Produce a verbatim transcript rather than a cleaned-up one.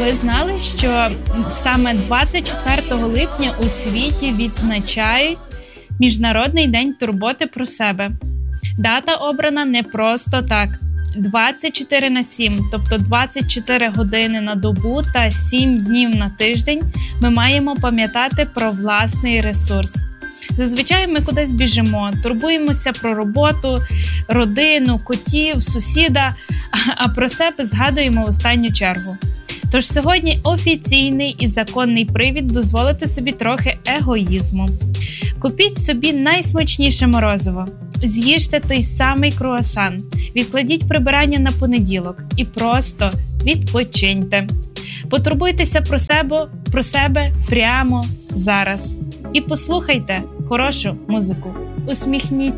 ви знали, що саме двадцять четвертого липня у світі відзначають Міжнародний день турботи про себе? Дата обрана не просто так. двадцять чотири на сім, тобто двадцять чотири години на добу та сім днів на тиждень ми маємо пам'ятати про власний ресурс. Зазвичай ми кудись біжимо, турбуємося про роботу, родину, котів, сусіда, а про себе згадуємо в останню чергу. Тож сьогодні офіційний і законний привід дозволити собі трохи егоїзму. Купіть собі найсмачніше морозиво, з'їжте той самий круасан, відкладіть прибирання на понеділок і просто відпочиньте. Потурбуйтеся про себе, про себе прямо зараз. І послухайте хорошу музику. Усміхніться.